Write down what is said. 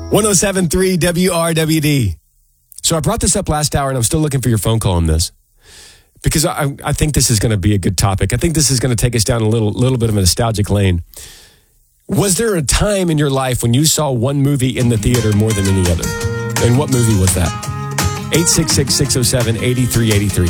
107.3 WRWD. So I brought this up last hour, and I'm still looking for your phone call on this because I think this is going to be a good topic. I think this is going to take us down a little bit of a nostalgic lane. Was there a time in your life when you saw one movie in the theater more than any other? And what movie was that? 866-607-8383.